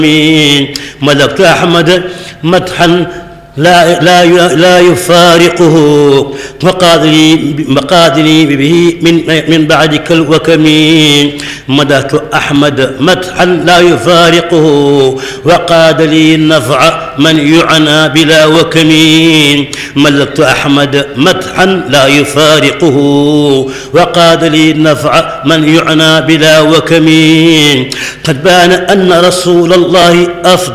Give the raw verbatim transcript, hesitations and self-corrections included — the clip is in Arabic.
ملكت أحمد مدحا لا لا لا يفارقه مقادري مقادري به من من بعدك الوكم. مدحت أحمد مدحا لا يفارقه وقاد لي النفع من يعنى بلا وكم. ملكت أحمد مدحا لا يفارقه وقاد لي النفع من يعنى بلا وكم. قد بان أن رسول الله أفضل